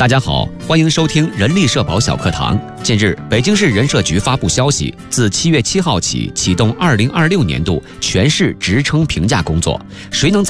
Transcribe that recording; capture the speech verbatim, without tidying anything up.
大家好，欢迎收听人力社保小课堂。近日，北京市人社局发布消息，自七月七号起启动二零二六年度全市职称评价工作，谁能